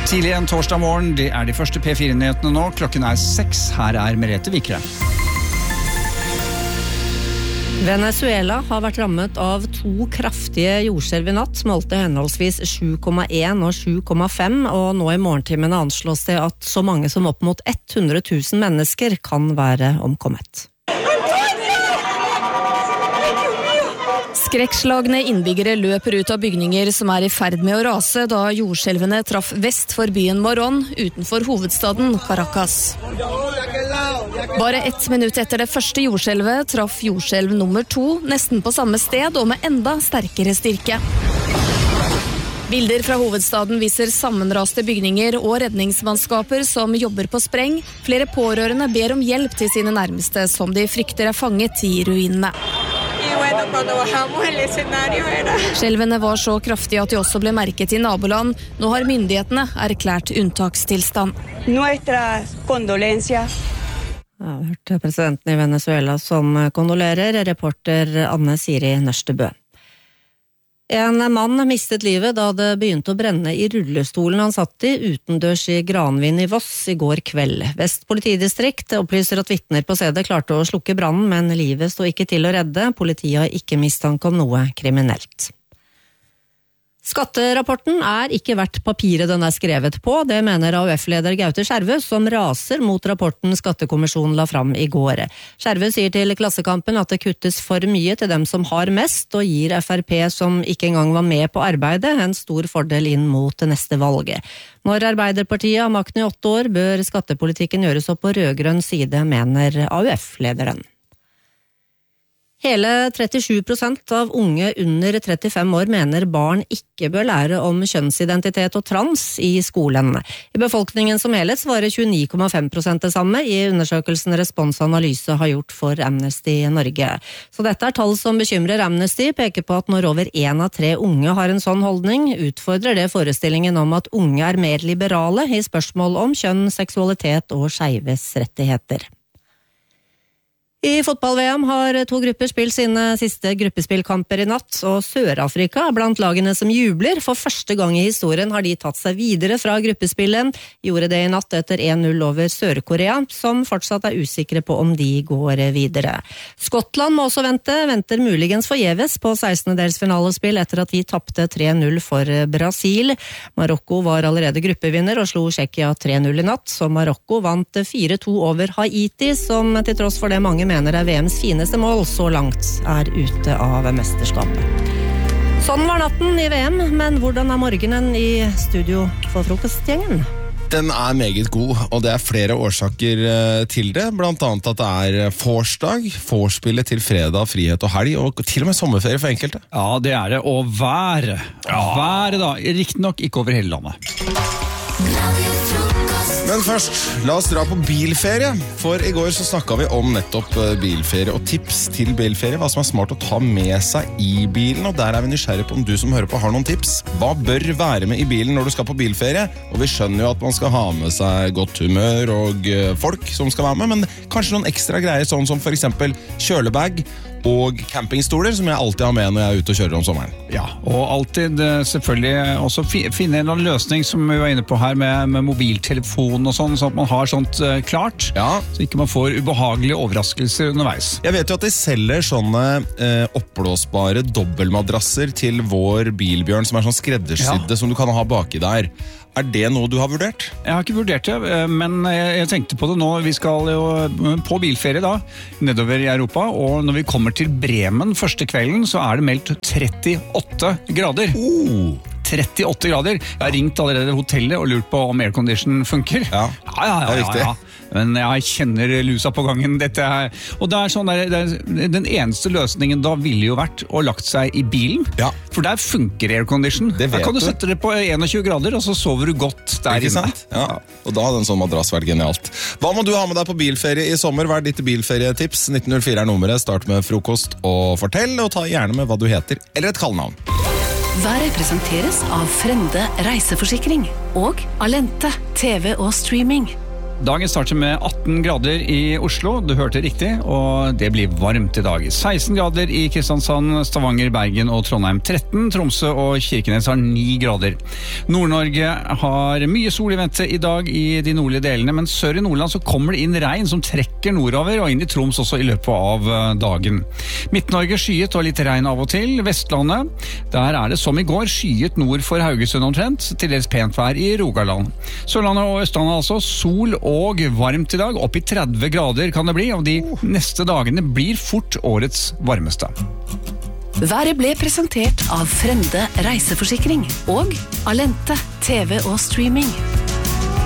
Tidlig en torsdag morgen, det de første P4-nyhetene nå. Klokken 6, her Merete Vikre. Venezuela har vært rammet av 2 kraftige jordskjelv i natt, målte henholdsvis 7,1 og 7,5, og nå i morgentimene anslås det at så mange som opp mot 100 000 mennesker kan være omkommet. Skrekkslagne innbyggere løper ut av bygninger som i ferd med å rase da jordskjelvene traff vest for byen Morón utenfor hovedstaden Caracas. Bare 1 minutt etter det første jordskjelvet traff jordskjelv nummer 2 nesten på samme sted og med enda sterkere styrke. Bilder fra hovedstaden viser sammenraste bygninger og redningsmannskaper som jobber på spreng. Flere pårørende ber om hjelp til sine nærmeste som de frykter fanget i ruinene. Skjelvene var så kraftige at de også ble merket i naboland. Nå har myndighetene erklært unntakstilstand. Jeg har hørt presidenten i Venezuela som kondolerer, reporter Anne Siri Nørstebø. En mann mistet livet da det begynte å brenne i rullestolen han satt i utendørs i Granvin i Voss i går kveld. Vest politidistrikt opplyser at vitner på stedet klarte å slukke brannen, men livet sto ikke til å redde. Politiet har ikke mistanke om noe kriminelt. Skatterapporten ikke verdt papiret den skrevet på, det mener AUF-leder Gaute Skjervø, som raser mot rapporten Skattekommisjonen la fram i går. Skjervø sier til Klassekampen at det kuttes for mye til dem som har mest, og gir FrP, som ikke engang var med på arbeidet, en stor fordel inn mot det neste valget. Når Arbeiderpartiet har makten i 8 år, bør skattepolitikken gjøres opp på rødgrønn side, mener AUF-lederen. Hele 37% av unge under 35 år mener barn ikke bør lære om kjønnsidentitet og trans i skolen. I befolkningen som helhet svarer 29,5% det samme i undersøkelsen Responsanalyse har gjort for Amnesty Norge. Så dette tall som bekymrer Amnesty, peker på at når over 1 av 3 unge har en sånn holdning, utfordrer det forestillingen om at unge mer liberale i spørsmål om kjønn, seksualitet og skeives rettigheter. I fotball-VM har 2 grupper spilt sine siste gruppespillkamper i natt, og Sør-Afrika blant lagene som jubler. For første gang i historien har de tatt seg videre fra gruppespillen. Gjorde det i natt etter 1-0 over Sør-Korea, som fortsatt usikre på om de går videre. Skottland må også venter muligens forgjeves på 16-delsfinalespill etter at de tappte 3-0 for Brasil. Marokko var allerede gruppevinner og slo Tsjekkia 3-0 i natt, så Marokko vant 4-2 over Haiti, som til tross for det mange mener VMs fineste mål så langt ute av mesterskapet. Sånn var natten i VM, men hvordan morgenen i studio for frokostgjengen? Den meget god, og det flere årsaker til det, blant annet at det forsdag, vorspielet til fredag, frihet og helg, og til og med sommerferie for enkelte. Ja, det det, og været. Været da, riktig nok ikke over hele landet. Men først, la oss dra på bilferie, for i går så snakket vi om nettopp bilferie og tips til bilferie, hva som smart å ta med seg i bilen, og der vi nysgjerrig på om du som hører på har noen tips. Hva bør være med i bilen når du skal på bilferie? Og vi skjønner jo at man skal ha med seg godt humør og folk som skal være med, men kanskje noen ekstra greier, sånn som for eksempel kjølebag og campingstoler, som jeg alltid har med når jeg ute og kjører om sommeren. Ja, og alltid selvfølgelig også finne en løsning som vi var inne på her med mobiltelefon og sånn at man har sånt klart, så ikke man får ubehagelige overraskelser underveis. Jeg vet jo at de selger sånne oppblåsbare dobbeltmadrasser til vår bilbjørn som sånn skreddersydde som du kan ha baki der. Det noe du har vurdert? Jeg har ikke vurdert det, men jeg tenkte på det nå. Vi skal jo på bilferie da, nedover i Europa, og når vi kommer til Bremen første kvelden, så det meldt 38 grader. 38 grader. Jeg har ringt allerede hotellet og lurt på om aircondition funker. Ja, det er viktig. Men jeg kjenner lusa på gangen. Og det sånn den eneste løsningen da ville jo vært å lagt seg i bilen. Ja. For der funker aircondition. Der kan du sette det på 21 grader, og så sover du godt der inne. Sant? Ja. Og da hadde en sånn madrass vært genialt. Hva må du ha med deg på bilferie i sommer? Hva ditt bilferietips? 1904 nummeret. Start med frokost og fortell, og ta gjerne med hva du heter, eller et kallenavn. Været presenteres av Frende reiseforsikring og Alente TV og streaming. Dagen starter med 18 grader i Oslo, du hørte riktig, og det blir varmt i dag. 16 grader i Kristiansand, Stavanger, Bergen og Trondheim 13, Tromsø og Kirkenes har 9 grader. Nord-Norge har mye sol i vente i dag i de nordlige delene, men sør i Nordland så kommer det inn regn som trekker nordover og inn i Troms også i løpet av dagen. Midt-Norge skyet og litt regn av og til. Vestlandet, der er det som i går skyet nord for Haugesund omtrent, til dels pent vær i Rogaland. Sørlandet og Østlandet altså, sol og varmt i dag, opp i 30 grader kan det bli, og de neste dagene blir fort årets varmeste. Været ble presentert av Frende reiseforsikring og Alente TV og streaming.